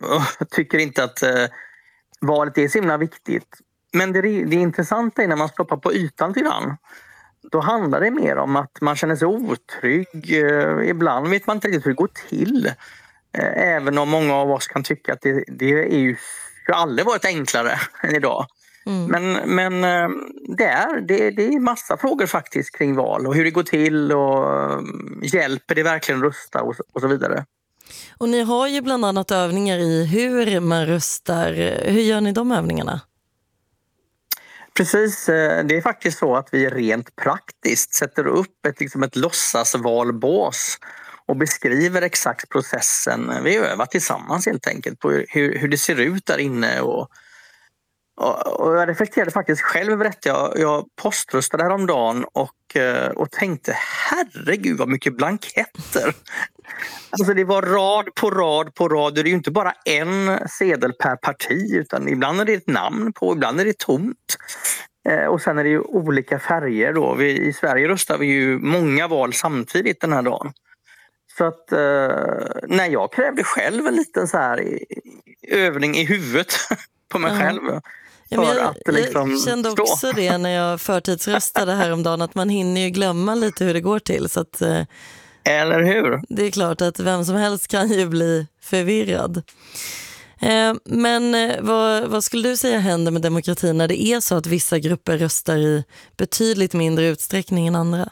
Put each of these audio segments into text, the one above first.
och tycker inte att valet är så himla viktigt. Men det intressanta är när man stoppar på ytan till den. Då handlar det mer om att man känner sig otrygg. Ibland vet man inte riktigt hur det går till. Även om många av oss kan tycka att det är ju aldrig varit enklare än idag. Men det är massa frågor faktiskt kring val och hur det går till och hjälper det verkligen rösta och så vidare. Och ni har ju bland annat övningar i hur man röstar. Hur gör ni de övningarna? Precis, det är faktiskt så att vi rent praktiskt sätter upp ett låtsasvalbås och beskriver exakt processen. Vi övar tillsammans helt enkelt på hur det ser ut där inne. Och jag reflekterade faktiskt själv över detta. Jag poströstade häromdagen och tänkte, herregud vad mycket blanketter. Alltså det var rad på rad på rad. Det är ju inte bara en sedel per parti utan ibland är det ett namn på, ibland är det tomt. Och sen är det ju olika färger då. I Sverige röstar vi ju många val samtidigt den här dagen. Så att när jag krävde själv en liten så här övning i huvudet på mig själv. Jag kände också det när jag förtidsröstade häromdagen att man hinner ju glömma lite hur det går till. Så att, eller hur? Det är klart att vem som helst kan ju bli förvirrad. Men vad skulle du säga händer med demokratin när det är så att vissa grupper röstar i betydligt mindre utsträckning än andra?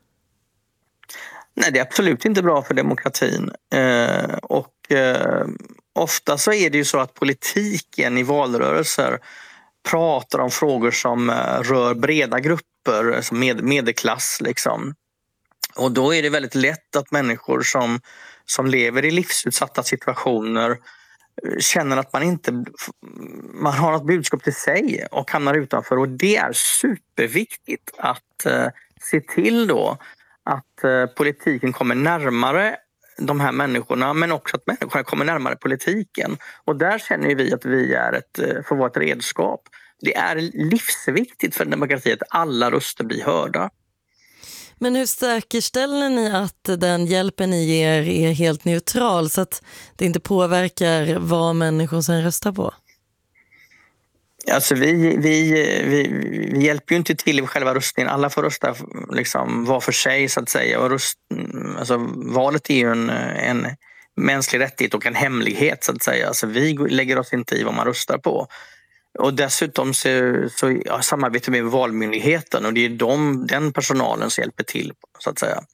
Nej, det är absolut inte bra för demokratin. Ofta så är det ju så att politiken i valrörelser pratar om frågor som rör breda grupper, som medelklass liksom. Och då är det väldigt lätt att människor som lever i livsutsatta situationer känner att man har något budskap till sig och hamnar utanför. Och det är superviktigt att se till då att politiken kommer närmare de här människorna, men också att människorna kommer närmare politiken. Och där känner vi att vi får vara ett redskap. Det är livsviktigt för demokrati att alla röster blir hörda. Men hur säkerställer ni att den hjälpen ni ger är helt neutral så att det inte påverkar vad människor sen röstar på? Alltså vi hjälper ju inte till i själva röstningen. Alla får rösta liksom var för sig så att säga. Och valet är ju en mänsklig rättighet och en hemlighet så att säga. Alltså vi lägger oss inte i vad man röstar på. Och dessutom så samarbetar vi med Valmyndigheten och det är den personalen som hjälper till så att säga.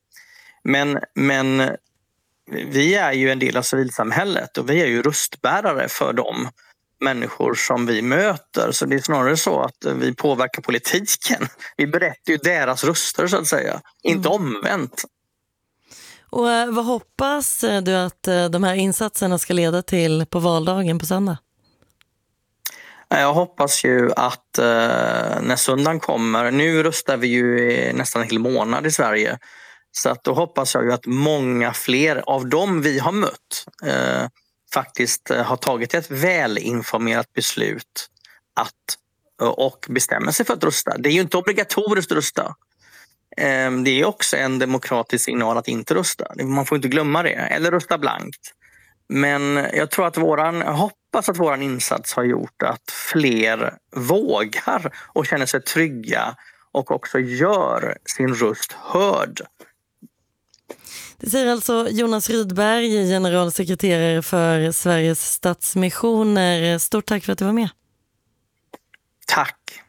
Men vi är ju en del av civilsamhället och vi är ju röstbärare för de människor som vi möter. Så det är snarare så att vi påverkar politiken. Vi berättar ju deras röster så att säga, inte omvänt. Och vad hoppas du att de här insatserna ska leda till på valdagen på söndag? Jag hoppas ju att när söndagen kommer, nu röstar vi ju nästan en hel månad i Sverige, så att då hoppas jag ju att många fler av dem vi har mött faktiskt har tagit ett välinformerat beslut och bestämmer sig för att rösta. Det är ju inte obligatoriskt att rösta. Det är också en demokratisk signal att inte rösta. Man får inte glömma det, eller rösta blankt. Men jag tror att hoppas att våran insats har gjort att fler vågar och känner sig trygga och också gör sin röst hörd. Det säger alltså Jonas Rydberg, generalsekreterare för Sveriges Stadsmissioner. Stort tack för att du var med. Tack.